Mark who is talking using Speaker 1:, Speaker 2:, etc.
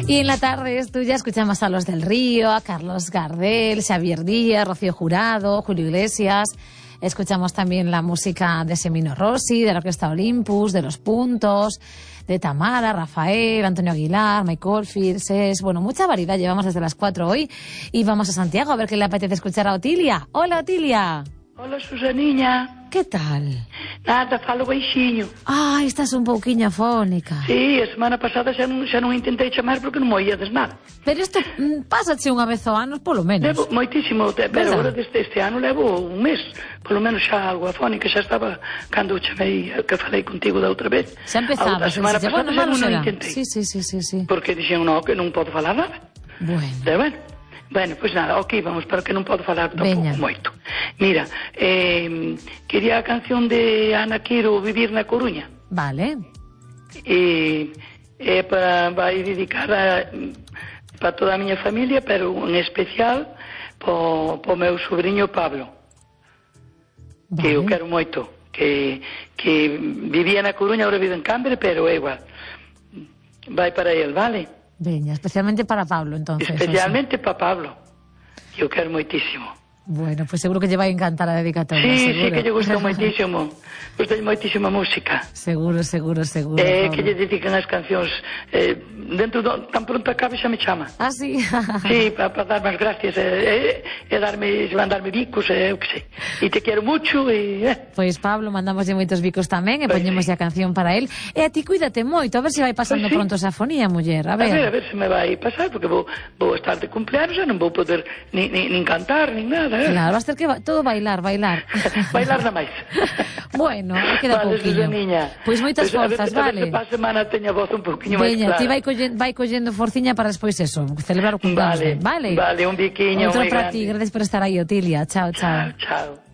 Speaker 1: Y en la tarde es tuya, escuchamos a Los del Río, a Carlos Gardel, Xavier Díaz, Rocío Jurado, Julio Iglesias. Escuchamos también la música de Semino Rossi, de la Orquesta Olympus, de Los Puntos, de Tamara, Rafael, Antonio Aguilar, Michael Fields. Bueno, mucha variedad llevamos desde las 4 hoy. Y vamos a Santiago a ver qué le apetece escuchar a Otilia. Hola, Otilia.
Speaker 2: Hola, Susaniña.
Speaker 1: Que tal?
Speaker 2: Nada, falo baixinho.
Speaker 1: Ai, estás un pouquiño afónica.
Speaker 2: Sí, a semana pasada xa non intentei chamar porque non me oíades nada.
Speaker 1: Pero isto pásache unha vez ao ano, polo menos.
Speaker 2: Levo moitísimo, pero agora este ano levo un mes, polo menos xa algo afónica, xa estaba cando chamei, que falei contigo da outra vez.
Speaker 1: Xa empezaba,
Speaker 2: a semana pasada xa non intentei.
Speaker 1: Sí.
Speaker 2: Porque dixen, no, que non podo falar nada.
Speaker 1: Bueno.
Speaker 2: Bueno, pois nada, ok, vamos, pero que non podo falar tampouco moito. Mira, quería a canción de Ana Quiro, Vivir na Coruña.
Speaker 1: Vale.
Speaker 2: Vai dedicada para toda a miña familia, pero en especial po meu sobrinho Pablo, que eu quero moito, que vivía na Coruña, ahora vive en Cambre, pero é igual. Vai para el, vale?
Speaker 1: Veña, especialmente para Pablo, entonces.
Speaker 2: Especialmente para Pablo, que eu quero moitísimo.
Speaker 1: Bueno, pues seguro que lle vai encantar a dedicatoria.
Speaker 2: Sí, que lle gusta moitísimo. Gusta moitísima música.
Speaker 1: Seguro.
Speaker 2: Que lle dedican as cancións. Dentro tan pronto acabe xa me chama.
Speaker 1: Ah, sí?
Speaker 2: Sí, para darme as gracias mandarme bicos, eu que sei. E te quero mucho
Speaker 1: Pois Pablo, mandamoslle moitos bicos tamén e poñemos a canción para él. E a ti cuídate moito, a ver se vai pasando pronto esa afonía, muller. A ver
Speaker 2: se me vai pasar, porque vou estar de cumpleaños e non vou poder nin cantar, nin nada.
Speaker 1: Claro, vas ter que todo bailar.
Speaker 2: Bailar na máis.
Speaker 1: Bueno, queda pouquinho. Pois moitas forzas, vale?
Speaker 2: A ver se para a semana teña a voz un pouquinho máis clara.
Speaker 1: Veña, ti vai collendo forciña para despois eso, celebrar o cumpleaños. Vale,
Speaker 2: un biquiño.
Speaker 1: Outro para ti, gracias por estar aí, Otilia. Chao.
Speaker 2: Chao.